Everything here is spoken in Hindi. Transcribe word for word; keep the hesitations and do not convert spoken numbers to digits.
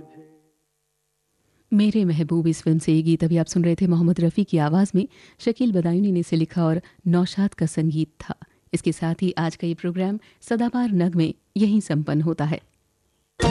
मेरे महबूब इस फिल्म से ये गीत अभी आप सुन रहे थे मोहम्मद रफ़ी की आवाज़ में। शकील बदायूनी ने इसे लिखा और नौशाद का संगीत था। इसके साथ ही आज का ये प्रोग्राम सदाबहार नग में यहीं संपन्न होता है।